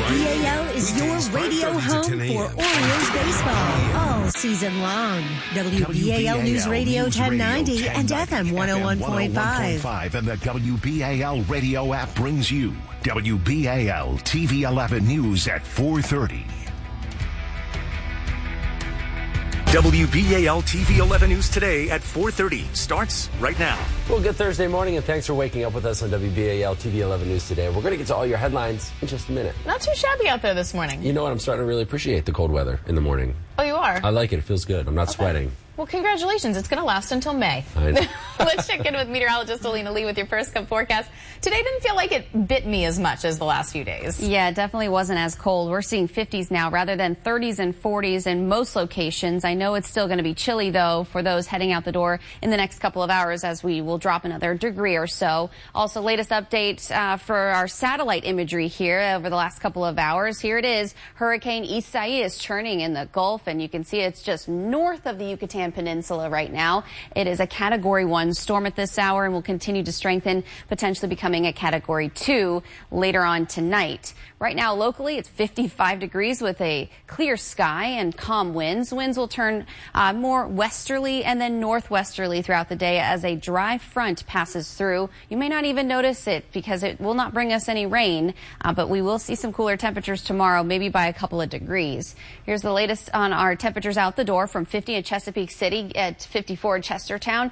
WBAL is your radio home for Orioles baseball all season long. WBAL News Radio 1090 and FM 101.5. And the WBAL radio app brings you WBAL TV 11 News at 4:30. WBAL TV 11 News today at 4:30 starts right now. Well, good Thursday morning, and thanks for waking up with us on WBAL TV 11 News today. We're going to get to all your headlines in just a minute. Not too shabby out there this morning. You know what? I'm starting to really appreciate the cold weather in the morning. Oh, you are? I like it. It feels good. I'm not sweating. Well, congratulations. It's going to last until May. I know. Let's check in with meteorologist Alina Lee with your first cup forecast. Today didn't feel like it bit me as much as the last few days. Yeah, it definitely wasn't as cold. We're seeing 50s now rather than 30s and 40s in most locations. I know it's still going to be chilly, though, for those heading out the door in the next couple of hours as we will drop another degree or so. Also, latest update for our satellite imagery here over the last couple of hours. Here it is. Hurricane Isaias churning in the Gulf, and you can see it's just north of the Yucatan Peninsula right now. It is a Category 1 storm at this hour and will continue to strengthen, potentially becoming a Category 2 later on tonight. Right now, locally, it's 55 degrees with a clear sky and calm winds. Winds will turn more westerly and then northwesterly throughout the day as a dry front passes through. You may not even notice it because it will not bring us any rain, but we will see some cooler temperatures tomorrow, maybe by a couple of degrees. Here's the latest on our temperatures out the door from 50 in Chesapeake City at 54 in Chestertown,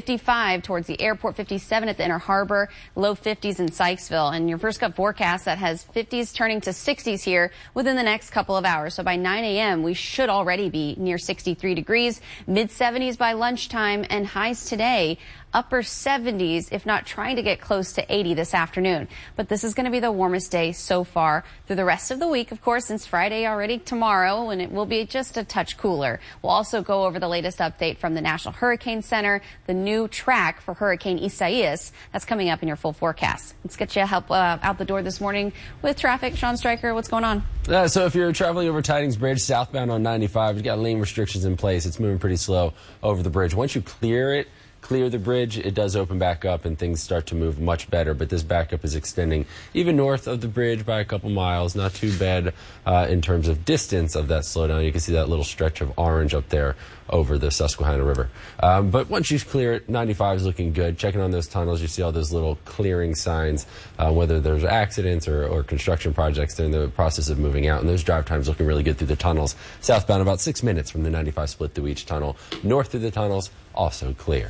55 towards the airport, 57 at the Inner Harbor, low 50s in Sykesville. And your first cup forecast that has 50s turning to 60s here within the next couple of hours. So by 9 a.m., we should already be near 63 degrees, mid 70s by lunchtime, and highs today upper 70s, if not trying to get close to 80 this afternoon. But this is going to be the warmest day so far through the rest of the week, of course, since Friday already tomorrow, and it will be just a touch cooler. We'll also go over the latest update from the National Hurricane Center, the new track for Hurricane Isaias. That's coming up in your full forecast. Let's get you help out the door this morning with traffic. Sean Stryker, what's going on? So if you're traveling over Tidings Bridge southbound on 95, you've got lane restrictions in place. It's moving pretty slow over the bridge. Once you clear the bridge, it does open back up and things start to move much better, but this backup is extending even north of the bridge by a couple miles. Not too bad in terms of distance of that slowdown. You can see that little stretch of orange up there over the Susquehanna River. But once you clear it, 95 is looking good. Checking on those tunnels, you see all those little clearing signs, whether there's accidents or construction projects. They're in the process of moving out, and those drive times looking really good through the tunnels. Southbound, about 6 minutes from the 95 split through each tunnel. North through the tunnels, also clear.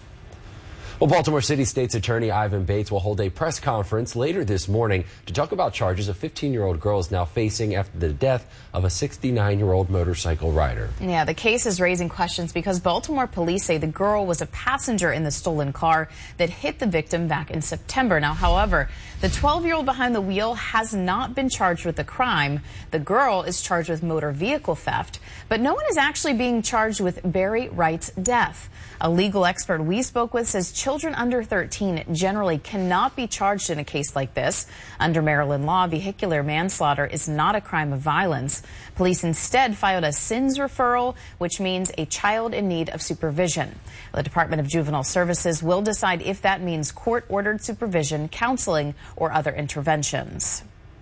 Well, Baltimore City State's Attorney Ivan Bates will hold a press conference later this morning to talk about charges a 15-year-old girl is now facing after the death of a 69-year-old motorcycle rider. Yeah, the case is raising questions because Baltimore police say the girl was a passenger in the stolen car that hit the victim back in September. Now, however, the 12-year-old behind the wheel has not been charged with the crime. The girl is charged with motor vehicle theft, but no one is actually being charged with Barry Wright's death. A legal expert we spoke with says children under 13 generally cannot be charged in a case like this. Under Maryland law, vehicular manslaughter is not a crime of violence. Police instead filed a SINS referral, which means a child in need of supervision. The Department of Juvenile Services will decide if that means court-ordered supervision, counseling, or other interventions.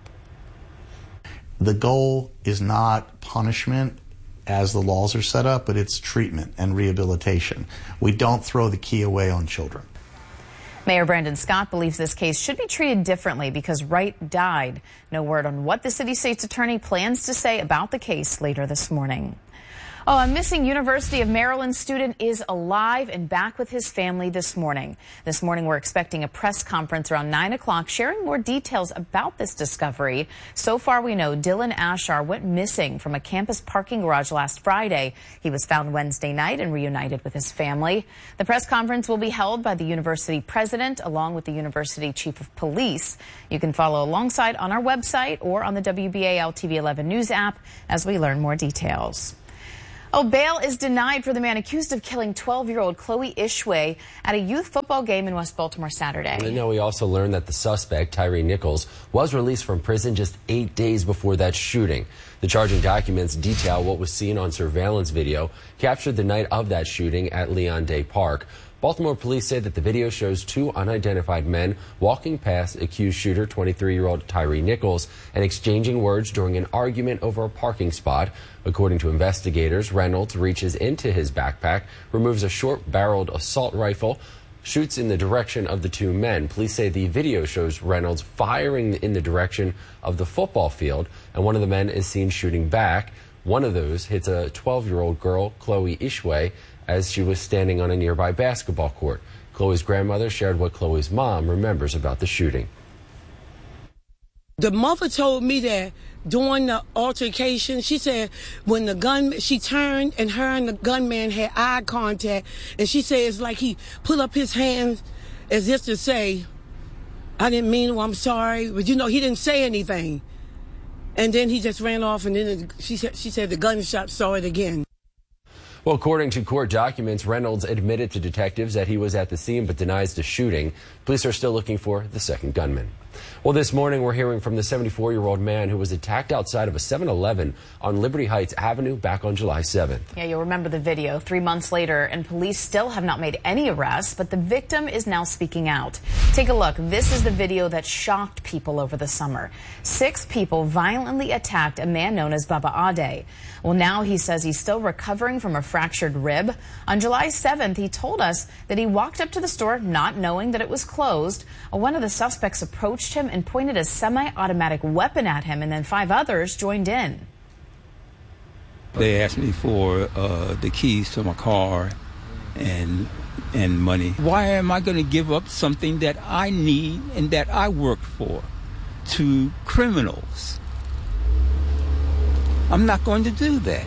The goal is not punishment as the laws are set up, but it's treatment and rehabilitation. We don't throw the key away on children. Mayor Brandon Scott believes this case should be treated differently because Wright died. No word on what the city state's attorney plans to say about the case later this morning. Oh, a missing University of Maryland student is alive and back with his family this morning. This morning, we're expecting a press conference around 9 o'clock sharing more details about this discovery. So far, we know Dylan Ashar went missing from a campus parking garage last Friday. He was found Wednesday night and reunited with his family. The press conference will be held by the university president along with the university chief of police. You can follow alongside on our website or on the WBAL TV 11 News app as we learn more details. Oh, bail is denied for the man accused of killing 12-year-old Chloe Ishway at a youth football game in West Baltimore Saturday. And now we also learned that the suspect, Tyree Nichols, was released from prison just 8 days before that shooting. The charging documents detail what was seen on surveillance video captured the night of that shooting at Leon Day Park. Baltimore police say that the video shows two unidentified men walking past accused shooter, 23-year-old Tyree Nichols, and exchanging words during an argument over a parking spot. According to investigators, Reynolds reaches into his backpack, removes a short-barreled assault rifle, shoots in the direction of the two men. Police say the video shows Reynolds firing in the direction of the football field, and one of the men is seen shooting back. One of those hits a 12-year-old girl, Chloe Ishwe, as she was standing on a nearby basketball court. Chloe's grandmother shared what Chloe's mom remembers about the shooting. The mother told me that during the altercation, she said when she turned and her and the gunman had eye contact, and she said it's like he put up his hands as if to say, I didn't mean it, I'm sorry, but he didn't say anything. And then he just ran off, and then she said the gunshot saw it again. Well, according to court documents, Reynolds admitted to detectives that he was at the scene but denies the shooting. Police are still looking for the second gunman. Well, this morning we're hearing from the 74-year-old man who was attacked outside of a 7-Eleven on Liberty Heights Avenue back on July 7th. Yeah, you'll remember the video 3 months later, and police still have not made any arrests, but the victim is now speaking out. Take a look. This is the video that shocked people over the summer. 6 people violently attacked a man known as Baba Ade. Well, now he says he's still recovering from a fractured rib. On July 7th, he told us that he walked up to the store not knowing that it was closed. One of the suspects approached him and pointed a semi-automatic weapon at him, and then 5 others joined in. They asked me for the keys to my car and money. Why am I going to give up something that I need and that I worked for to criminals? I'm not going to do that.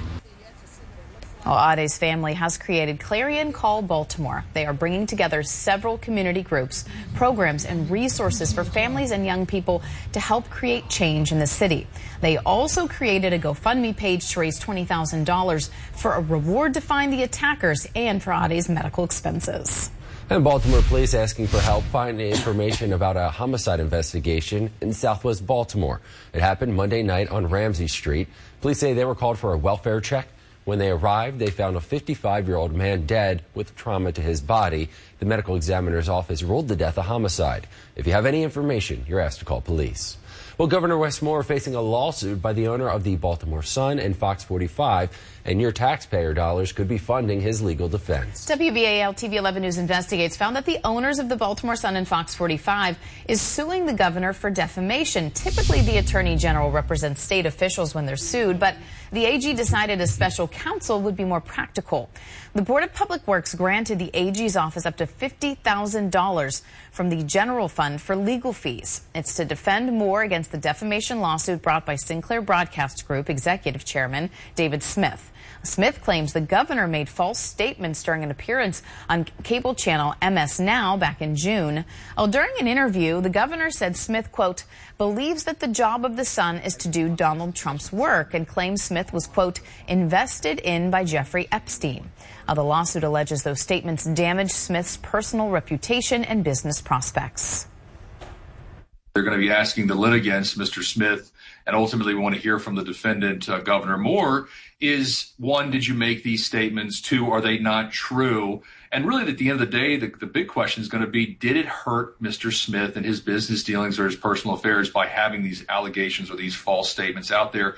Well, Ade's family has created Clarion Call Baltimore. They are bringing together several community groups, programs, and resources for families and young people to help create change in the city. They also created a GoFundMe page to raise $20,000 for a reward to find the attackers and for Ade's medical expenses. And Baltimore police asking for help finding information about a homicide investigation in Southwest Baltimore. It happened Monday night on Ramsey Street. Police say they were called for a welfare check. When they arrived, they found a 55-year-old man dead with trauma to his body. The medical examiner's office ruled the death a homicide. If you have any information, you're asked to call police. Well, Governor Wes Moore facing a lawsuit by the owner of the Baltimore Sun and Fox 45, and your taxpayer dollars could be funding his legal defense. WBAL TV 11 News Investigates found that the owners of the Baltimore Sun and Fox 45 is suing the governor for defamation. Typically, the attorney general represents state officials when they're sued, but the AG decided a special counsel would be more practical. The Board of Public Works granted the AG's office up to $50,000 from the general fund for legal fees. It's to defend Moore against the defamation lawsuit brought by Sinclair Broadcast Group executive chairman David Smith. Smith claims the governor made false statements during an appearance on cable channel MS Now back in June. During an interview, the governor said Smith, quote, believes that the job of the Sun is to do Donald Trump's work, and claims Smith was, quote, invested in by Jeffrey Epstein. The lawsuit alleges those statements damaged Smith's personal reputation and business prospects. They're going to be asking the litigants, Mr. Smith, and ultimately we want to hear from the defendant, Governor Moore, is, 1, did you make these statements? 2, are they not true? And really, at the end of the day, the big question is going to be, did it hurt Mr. Smith and his business dealings or his personal affairs by having these allegations or these false statements out there?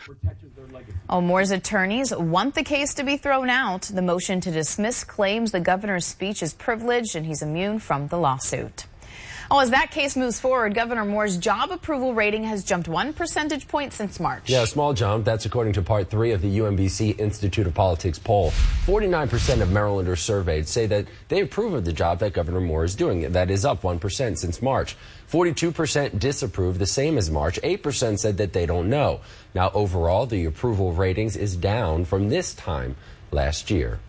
Moore's attorneys want the case to be thrown out. The motion to dismiss claims the governor's speech is privileged and he's immune from the lawsuit. As that case moves forward, Governor Moore's job approval rating has jumped 1 percentage point since March. Yeah, a small jump. That's according to part 3 of the UMBC Institute of Politics poll. 49% of Marylanders surveyed say that they approve of the job that Governor Moore is doing. That is up 1% since March. 42% disapprove, the same as March. 8% said that they don't know. Now, overall, the approval ratings is down from this time last year.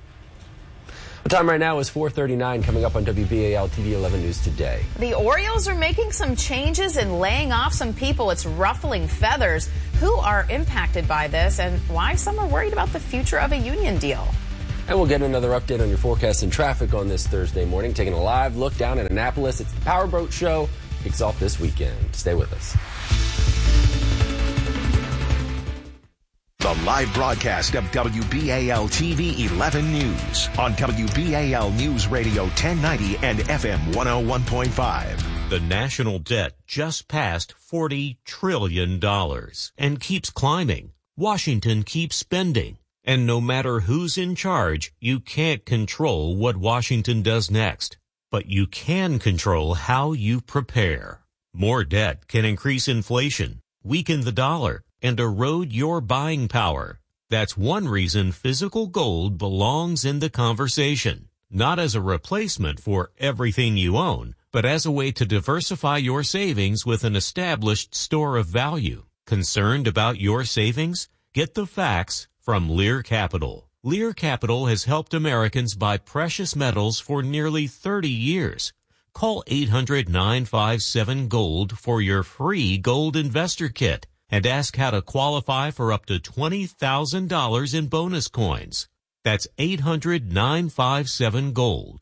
The time right now is 4:39, coming up on WBAL TV 11 News Today. The Orioles are making some changes and laying off some people. It's ruffling feathers. Who are impacted by this and why some are worried about the future of a union deal? And we'll get another update on your forecast and traffic on this Thursday morning. Taking a live look down at Annapolis. It's the Powerboat Show. Kicks off this weekend. Stay with us. The The live broadcast of WBAL-TV 11 News on WBAL News Radio 1090 and FM 101.5. The national debt just passed $40 trillion and keeps climbing. Washington keeps spending. And no matter who's in charge, you can't control what Washington does next. But you can control how you prepare. More debt can increase inflation, weaken the dollar, and erode your buying power. That's one reason physical gold belongs in the conversation. Not as a replacement for everything you own, but as a way to diversify your savings with an established store of value. Concerned about your savings? Get the facts from Lear Capital. Lear Capital has helped Americans buy precious metals for nearly 30 years. Call 800-957-GOLD for your free gold investor kit and ask how to qualify for up to $20,000 in bonus coins. That's 800-957-GOLD.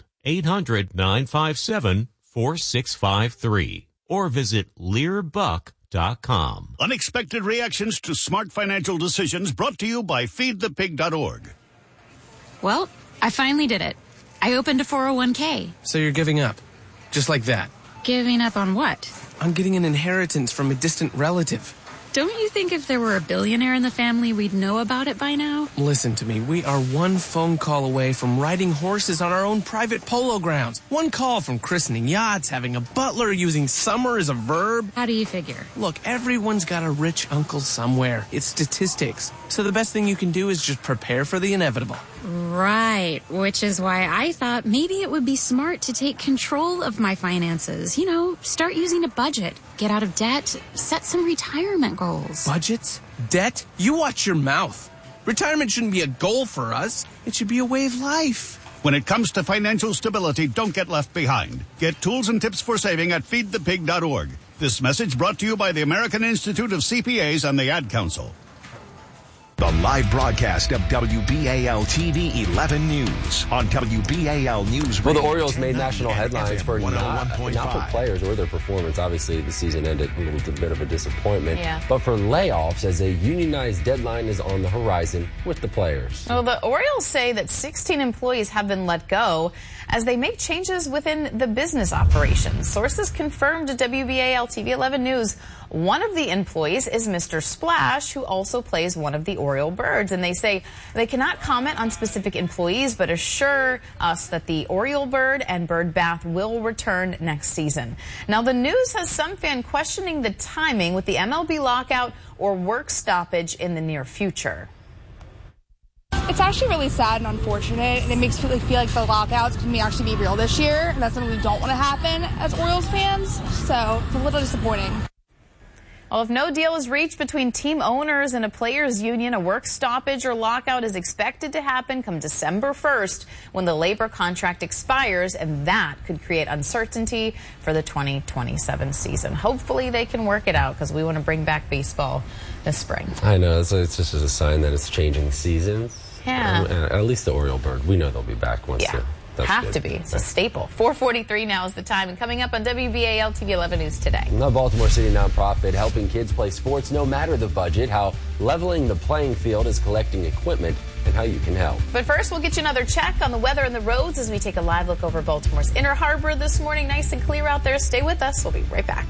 800-957-4653. Or visit LearBuck.com. Unexpected reactions to smart financial decisions brought to you by feedthepig.org. Well, I finally did it. I opened a 401k. So you're giving up? Just like that? Giving up on what? On getting an inheritance from a distant relative. Don't you think if there were a billionaire in the family, we'd know about it by now? Listen to me. We are one phone call away from riding horses on our own private polo grounds. One call from christening yachts, having a butler, using summer as a verb. How do you figure? Look, everyone's got a rich uncle somewhere. It's statistics. So the best thing you can do is just prepare for the inevitable. Right, which is why I thought maybe it would be smart to take control of my finances. You know, start using a budget, get out of debt, set some retirement goals. Budgets? Debt? You watch your mouth. Retirement shouldn't be a goal for us. It should be a way of life. When it comes to financial stability, don't get left behind. Get tools and tips for saving at feedthepig.org. This message brought to you by the American Institute of CPAs and the Ad Council. The live broadcast of WBAL-TV 11 News on WBAL News Radio. Well, the Orioles made national headlines for not for players or their performance. Obviously, the season ended a little bit of a disappointment. Yeah. But for layoffs, as a unionized deadline is on the horizon with the players. Well, the Orioles say that 16 employees have been let go as they make changes within the business operations. Sources confirmed to WBAL-TV 11 News one of the employees is Mr. Splash, who also plays one of the Oriole birds. And they say they cannot comment on specific employees, but assure us that the Oriole bird and bird bath will return next season. Now, the news has some fan questioning the timing with the MLB lockout or work stoppage in the near future. It's actually really sad and unfortunate, and it makes me feel like the lockouts can actually be real this year, and that's something we don't want to happen as Orioles fans, so it's a little disappointing. Well, if no deal is reached between team owners and a players' union, a work stoppage or lockout is expected to happen come December 1st when the labor contract expires, and that could create uncertainty for the 2027 season. Hopefully they can work it out because we want to bring back baseball this spring. I know. It's just a sign that it's changing seasons. Yeah. At least the Oriole bird. We know they'll be back once. Yeah. Have to be. It's a staple. 4:43 now is the time. And coming up on WBAL-TV 11 News today. The Baltimore City nonprofit helping kids play sports no matter the budget, how leveling the playing field is collecting equipment, and how you can help. But first, we'll get you another check on the weather and the roads as we take a live look over Baltimore's Inner Harbor this morning. Nice and clear out there. Stay with us. We'll be right back.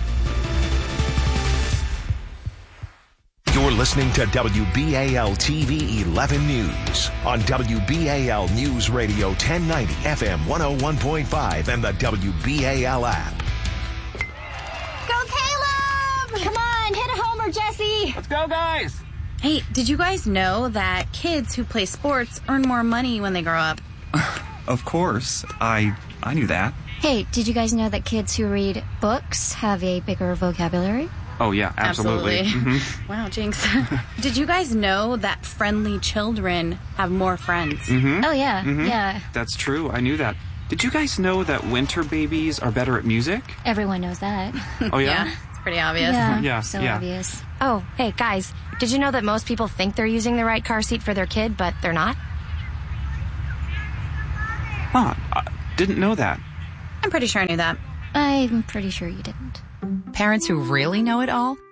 You're listening to WBAL-TV 11 News on WBAL News Radio 1090 FM 101.5 and the WBAL app. Go Caleb! Come on, hit a homer, Jesse! Let's go, guys! Hey, did you guys know that kids who play sports earn more money when they grow up? Of course. I knew that. Hey, did you guys know that kids who read books have a bigger vocabulary? Oh, yeah, absolutely. Mm-hmm. Wow, Jinx. Did you guys know that friendly children have more friends? Mm-hmm. Oh, yeah, mm-hmm. yeah. That's true. I knew that. Did you guys know that winter babies are better at music? Everyone knows that. Oh, yeah? Yeah, it's pretty obvious. Yeah, so yeah. obvious. Oh, hey, guys, did you know that most people think they're using the right car seat for their kid, but they're not? Huh, I didn't know that. I'm pretty sure I knew that. I'm pretty sure you didn't. Parents who really know it all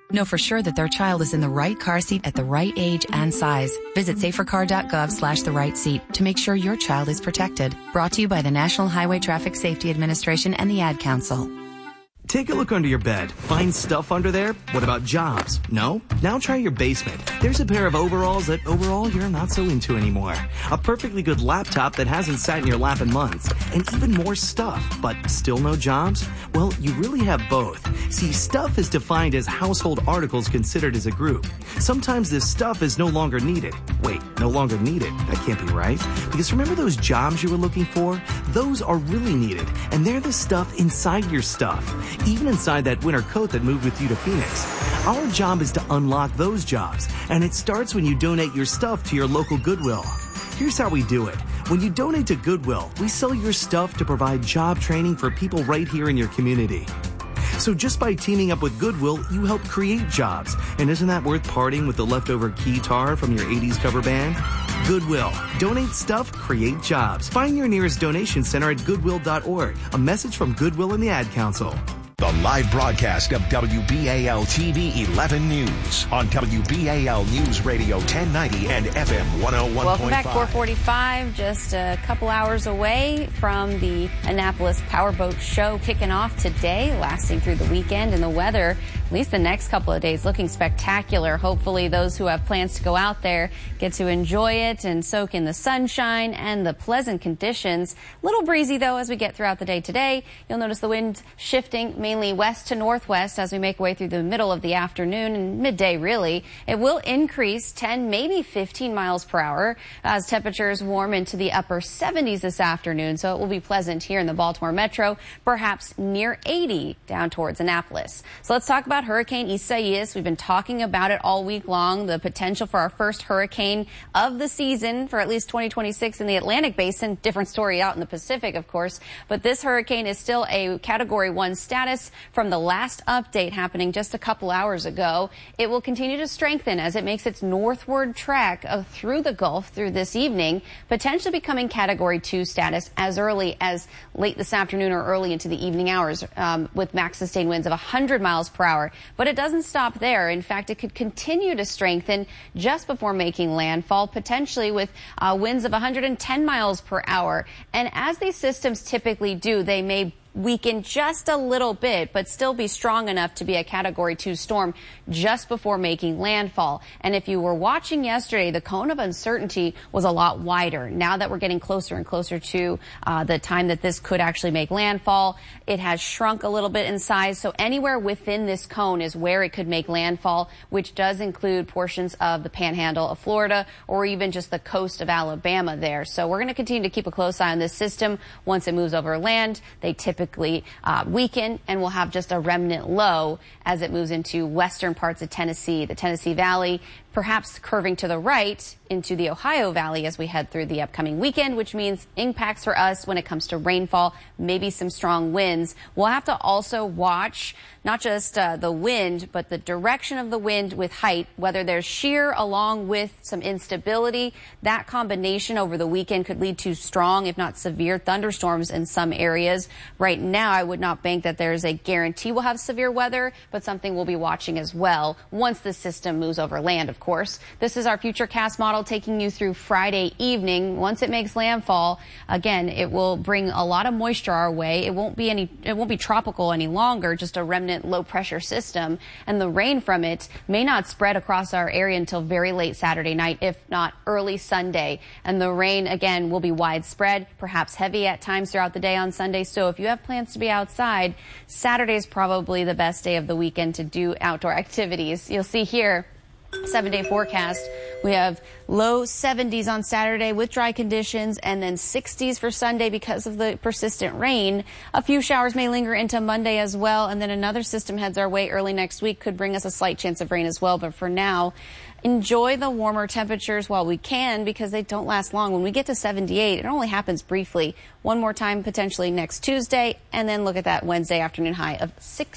know for sure that their child is in the right car seat at the right age and size. Visit safercar.gov/the right seat to make sure your child is protected. Brought to you by the National Highway Traffic Safety Administration and the Ad Council. Take a look under your bed. Find stuff under there? What about jobs? No? Now try your basement. There's a pair of overalls that overall you're not so into anymore. A perfectly good laptop that hasn't sat in your lap in months. And even more stuff, but still no jobs? Well, you really have both. See, stuff is defined as household articles considered as a group. Sometimes this stuff is no longer needed. Wait, no longer needed? That can't be right. Because remember those jobs you were looking for? Those are really needed. And they're the stuff inside your stuff. Even inside that winter coat that moved with you to Phoenix. Our job is to unlock those jobs, and it starts when you donate your stuff to your local Goodwill. Here's how we do it. When you donate to Goodwill, we sell your stuff to provide job training for people right here in your community. So just by teaming up with Goodwill, you help create jobs. And isn't that worth parting with the leftover keytar from your 80s cover band? Goodwill. Donate stuff, create jobs. Find your nearest donation center at goodwill.org. A message from Goodwill and the Ad Council. The live broadcast of WBAL TV 11 News on WBAL News Radio 1090 and FM 101.5. Welcome back, 445, just a couple hours away from the Annapolis Powerboat Show kicking off today, lasting through the weekend, and the weather, at least the next couple of days, looking spectacular. Hopefully those who have plans to go out there get to enjoy it and soak in the sunshine and the pleasant conditions. A little breezy, though, as we get throughout the day today. You'll notice the wind shifting mainly west to northwest as we make our way through the middle of the afternoon and midday, really. It will increase 10, maybe 15 miles per hour as temperatures warm into the upper 70s this afternoon. So it will be pleasant here in the Baltimore metro, perhaps near 80 down towards Annapolis. So let's talk about Hurricane Isaias. We've been talking about it all week long, the potential for our first hurricane of the season for at least 2026 in the Atlantic Basin. Different story out in the Pacific, of course. But this hurricane is still a Category 1 status from the last update happening just a couple hours ago. It will continue to strengthen as it makes its northward trek through the Gulf through this evening, potentially becoming Category 2 status as early as late this afternoon or early into the evening hours with max sustained winds of 100 miles per hour. But it doesn't stop there. In fact, it could continue to strengthen just before making landfall, potentially with winds of 110 miles per hour. And as these systems typically do, they may weaken just a little bit, but still be strong enough to be a Category 2 storm just before making landfall. And if you were watching yesterday, the cone of uncertainty was a lot wider. Now that we're getting closer and closer to the time that this could actually make landfall, it has shrunk a little bit in size. So anywhere within this cone is where it could make landfall, which does include portions of the panhandle of Florida or even just the coast of Alabama there. So we're going to continue to keep a close eye on this system. Once it moves over land, they typically weaken, and we'll have just a remnant low as it moves into western parts of Tennessee, the Tennessee Valley, perhaps curving to the right into the Ohio Valley as we head through the upcoming weekend, which means impacts for us when it comes to rainfall, maybe some strong winds. We'll have to also watch not just the wind, but the direction of the wind with height, whether there's shear along with some instability. That combination over the weekend could lead to strong, if not severe, thunderstorms in some areas. Right now, I would not bank that there's a guarantee we'll have severe weather, but something we'll be watching as well once the system moves over land, of course. This is our Futurecast model taking you through Friday evening. Once it makes landfall, again, it will bring a lot of moisture our way. It won't be tropical any longer, just a remnant low pressure system, and the rain from it may not spread across our area until very late Saturday night, if not early Sunday. And the rain, again, will be widespread, perhaps heavy at times throughout the day on Sunday. So if you have plans to be outside, Saturday is probably the best day of the weekend to do outdoor activities. You'll see here 7-day forecast. We have low 70s on Saturday with dry conditions, and then 60s for Sunday because of the persistent rain. A few showers may linger into Monday as well, and then another system heads our way early next week, could bring us a slight chance of rain as well. But for now, enjoy the warmer temperatures while we can, because they don't last long. When we get to 78, it only happens briefly. One more time potentially next Tuesday, and then look at that Wednesday afternoon high of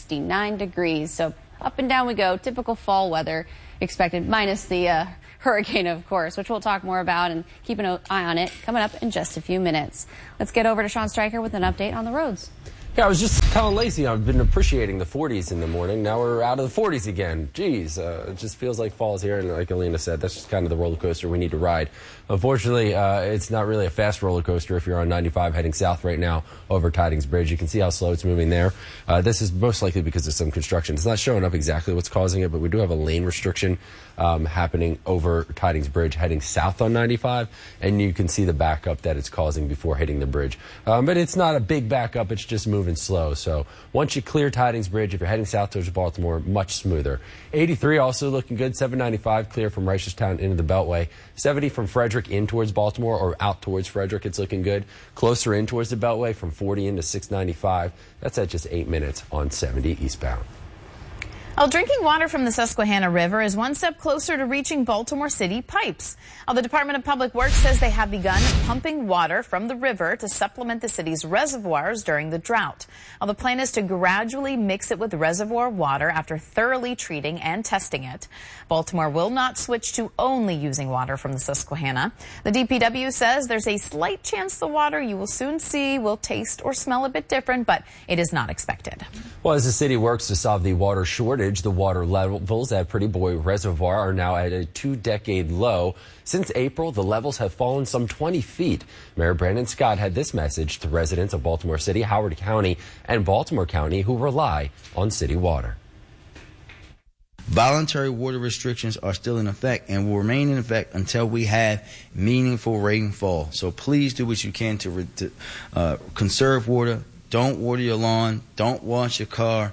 69 degrees. So up and down we go. Typical fall weather expected, minus the hurricane, of course, which we'll talk more about and keep an eye on it coming up in just a few minutes. Let's get over to Sean Stryker with an update on the roads. Yeah, I was just telling Lacey I've been appreciating the 40s in the morning. Now we're out of the 40s again. Geez, it just feels like fall's here. And like Alina said, that's just kind of the roller coaster we need to ride. Unfortunately, it's not really a fast roller coaster if you're on 95 heading south right now over Tidings Bridge. You can see how slow it's moving there. This is most likely because of some construction. It's not showing up exactly what's causing it, but we do have a lane restriction happening over Tidings Bridge heading south on 95. And you can see the backup that it's causing before hitting the bridge. But it's not a big backup. It's just moving slow. So once you clear Tidings Bridge, if you're heading south towards Baltimore, much smoother. 83 also looking good. 795 clear from Reisterstown into the Beltway. 70 from Frederick in towards Baltimore or out towards Frederick, it's looking good. Closer in towards the Beltway from 40 into 695. That's at just 8 minutes on 70 eastbound. Well, drinking water from the Susquehanna River is one step closer to reaching Baltimore City pipes. The Department of Public Works says they have begun pumping water from the river to supplement the city's reservoirs during the drought. The plan is to gradually mix it with reservoir water after thoroughly treating and testing it. Baltimore will not switch to only using water from the Susquehanna. The DPW says there's a slight chance the water you will soon see will taste or smell a bit different, but it is not expected. Well, as the city works to solve the water shortage, the water levels at Pretty Boy Reservoir are now at a 2-decade low. Since April, the levels have fallen some 20 feet. Mayor Brandon Scott had this message to residents of Baltimore City, Howard County, and Baltimore County who rely on city water. Voluntary water restrictions are still in effect and will remain in effect until we have meaningful rainfall. So please do what you can to conserve water. Don't water your lawn. Don't wash your car.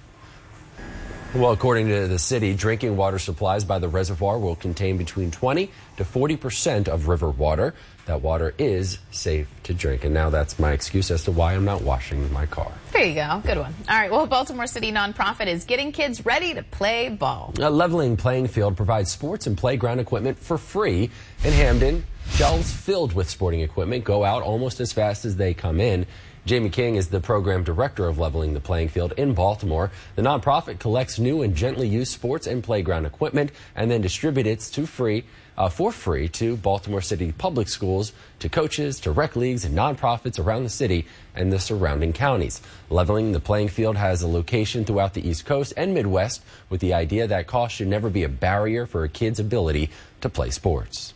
Well, according to the city, drinking water supplies by the reservoir will contain between 20 to 40% of river water. That water is safe to drink. And now that's my excuse as to why I'm not washing my car. There you go. Good one. All right. Well, Baltimore City nonprofit is getting kids ready to play ball. A Leveling Playing Field provides sports and playground equipment for free in Hamden. Shelves filled with sporting equipment go out almost as fast as they come in. Jamie King is the program director of Leveling the Playing Field in Baltimore. The nonprofit collects new and gently used sports and playground equipment and then distributes it for free to Baltimore City public schools, to coaches, to rec leagues, and nonprofits around the city and the surrounding counties. Leveling the Playing Field has a location throughout the East Coast and Midwest with the idea that cost should never be a barrier for a kid's ability to play sports.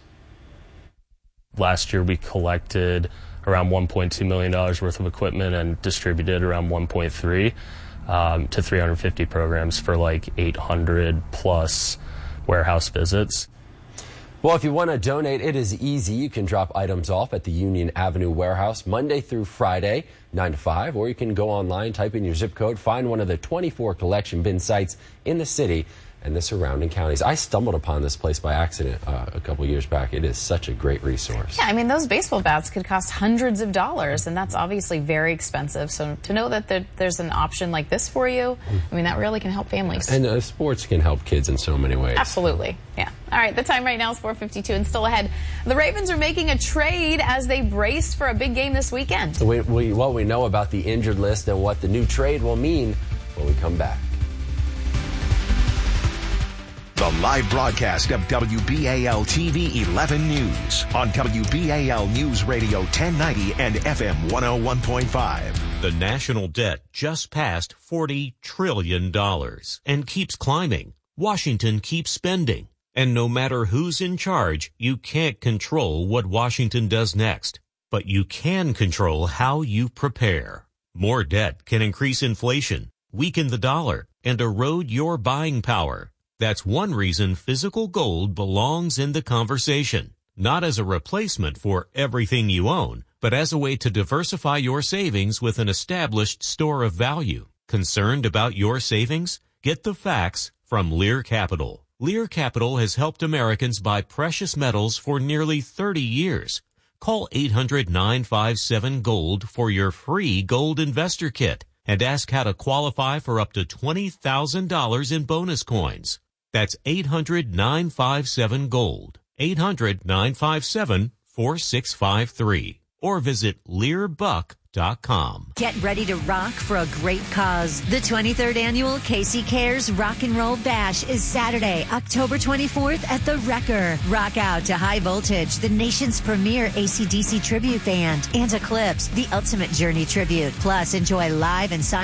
Last year we collected around $1.2 million worth of equipment and distributed around 1.3 to 350 programs for like 800 plus warehouse visits. Well, if you want to donate, it is easy. You can drop items off at the Union Avenue warehouse Monday through Friday, 9 to 5, or you can go online, type in your zip code, find one of the 24 collection bin sites in the city and the surrounding counties. I stumbled upon this place by accident a couple years back. It is such a great resource. Yeah, I mean, those baseball bats could cost hundreds of dollars, and that's obviously very expensive. So to know that there's an option like this for you, I mean, that really can help families. And sports can help kids in so many ways. Absolutely, yeah. All right, the time right now is 4:52 and still ahead. The Ravens are making a trade as they brace for a big game this weekend. So what we know about the injured list and what the new trade will mean when we come back. The live broadcast of WBAL TV 11 News on WBAL News Radio 1090 and FM 101.5. The national debt just passed $40 trillion and keeps climbing. Washington keeps spending. And no matter who's in charge, you can't control what Washington does next. But you can control how you prepare. More debt can increase inflation, weaken the dollar, and erode your buying power. That's one reason physical gold belongs in the conversation, not as a replacement for everything you own, but as a way to diversify your savings with an established store of value. Concerned about your savings? Get the facts from Lear Capital. Lear Capital has helped Americans buy precious metals for nearly 30 years. Call 800-957-GOLD for your free gold investor kit and ask how to qualify for up to $20,000 in bonus coins. That's 800-957-GOLD, 800-957-4653. or visit LearBuck.com. Get ready to rock for a great cause. The 23rd annual Casey Cares Rock and Roll Bash is Saturday, October 24th at the Wrecker. Rock out to High Voltage, the nation's premier AC/DC tribute band, and Eclipse, the Ultimate Journey tribute. Plus, enjoy live and